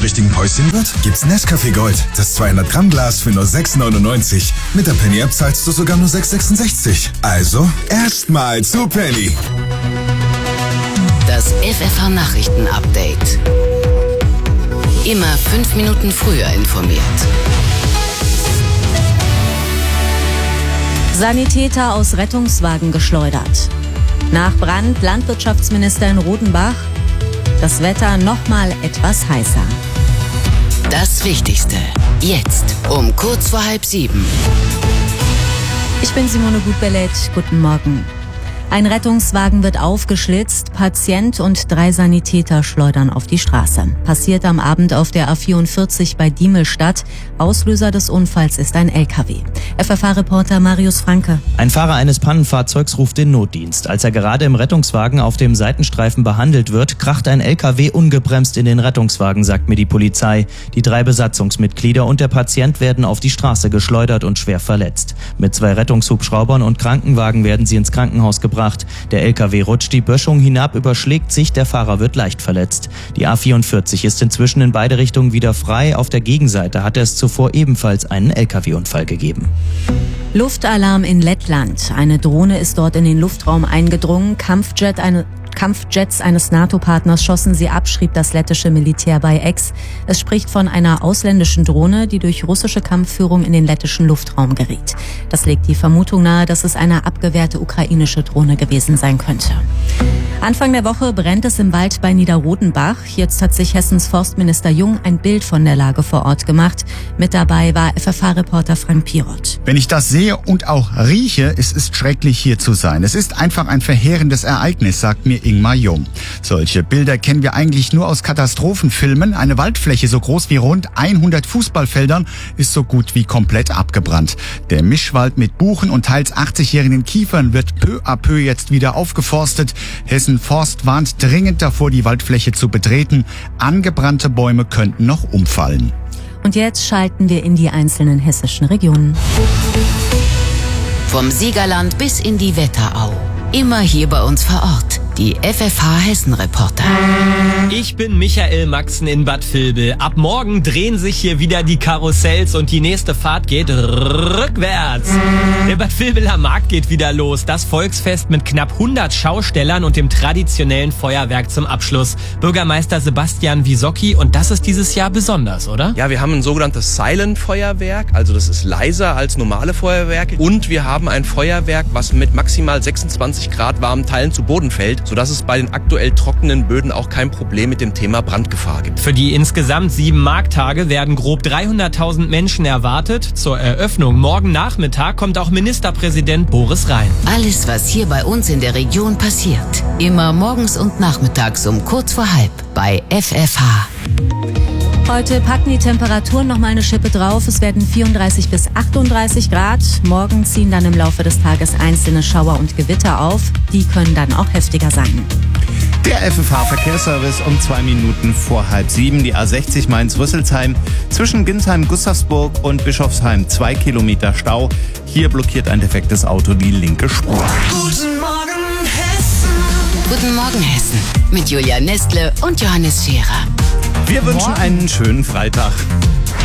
richtigen Päuschen wird? Gibt's Nescafé Gold. Das 200 Gramm Glas für nur 6,99. Mit der Penny App zahlst du sogar nur 6,66. Also erstmal zu Penny. Das FFH Nachrichten Update. Immer 5 Minuten früher informiert. Sanitäter aus Rettungswagen geschleudert. Nach Brand Landwirtschaftsminister in Rodenbach. Das Wetter nochmal etwas heißer. Das Wichtigste. Jetzt um kurz vor 6:30. Ich bin Simone Gutbellet. Guten Morgen. Ein Rettungswagen wird aufgeschlitzt, Patient und 3 Sanitäter schleudern auf die Straße. Passiert am Abend auf der A44 bei Diemelstadt. Auslöser des Unfalls ist ein LKW. FFH-Reporter Marius Franke. Ein Fahrer eines Pannenfahrzeugs ruft den Notdienst. Als er gerade im Rettungswagen auf dem Seitenstreifen behandelt wird, kracht ein LKW ungebremst in den Rettungswagen, sagt mir die Polizei. Die 3 Besatzungsmitglieder und der Patient werden auf die Straße geschleudert und schwer verletzt. Mit 2 Rettungshubschraubern und Krankenwagen werden sie ins Krankenhaus gebracht. Der LKW rutscht die Böschung hinab, überschlägt sich, der Fahrer wird leicht verletzt. Die A44 ist inzwischen in beide Richtungen wieder frei. Auf der Gegenseite hatte es zuvor ebenfalls einen LKW-Unfall gegeben. Luftalarm in Lettland. Eine Drohne ist dort in den Luftraum eingedrungen. Kampfjets eines NATO-Partners schossen sie ab, schrieb das lettische Militär bei X. Es spricht von einer ausländischen Drohne, die durch russische Kampfführung in den lettischen Luftraum geriet. Das legt die Vermutung nahe, dass es eine abgewehrte ukrainische Drohne gewesen sein könnte. Anfang der Woche brennt es im Wald bei Niederrodenbach. Jetzt hat sich Hessens Forstminister Jung ein Bild von der Lage vor Ort gemacht. Mit dabei war FFH-Reporter Frank Pirot. Wenn ich das sehe und auch rieche, es ist schrecklich hier zu sein. Es ist einfach ein verheerendes Ereignis, sagt mir Ingmar Jung. Solche Bilder kennen wir eigentlich nur aus Katastrophenfilmen. Eine Waldfläche so groß wie rund 100 Fußballfeldern ist so gut wie komplett abgebrannt. Der Mischwald mit Buchen und teils 80-jährigen Kiefern wird peu à peu jetzt wieder aufgeforstet. Hessen Forst warnt dringend davor, die Waldfläche zu betreten. Angebrannte Bäume könnten noch umfallen. Und jetzt schalten wir in die einzelnen hessischen Regionen. Vom Siegerland bis in die Wetterau. Immer hier bei uns vor Ort. Die FFH Hessen-Reporter. Ich bin Michael Maxen in Bad Vilbel. Ab morgen drehen sich hier wieder die Karussells und die nächste Fahrt geht rückwärts. Der Bad Vilbeler Markt geht wieder los. Das Volksfest mit knapp 100 Schaustellern und dem traditionellen Feuerwerk zum Abschluss. Bürgermeister Sebastian Wisocki, und das ist dieses Jahr besonders, oder? Ja, wir haben ein sogenanntes Silent-Feuerwerk, also das ist leiser als normale Feuerwerke. Und wir haben ein Feuerwerk, was mit maximal 26 Grad warmen Teilen zu Boden fällt, sodass es bei den aktuell trockenen Böden auch kein Problem mit dem Thema Brandgefahr gibt. Für die insgesamt 7 Markttage werden grob 300.000 Menschen erwartet. Zur Eröffnung morgen Nachmittag kommt auch Ministerpräsident Boris Rhein. Alles, was hier bei uns in der Region passiert. Immer morgens und nachmittags um kurz vor 6:30 bei FFH. Heute packen die Temperaturen noch mal eine Schippe drauf. Es werden 34 bis 38 Grad. Morgen ziehen dann im Laufe des Tages einzelne Schauer und Gewitter auf. Die können dann auch heftiger sein. Der FFH-Verkehrsservice um 2 Minuten vor 6:30. Die A60 Mainz-Rüsselsheim zwischen Ginsheim, Gustavsburg und Bischofsheim 2 Kilometer Stau. Hier blockiert ein defektes Auto die linke Spur. Guten Morgen Hessen. Guten Morgen Hessen. Mit Julia Nestle und Johannes Scherer. Wir wünschen einen schönen Freitag.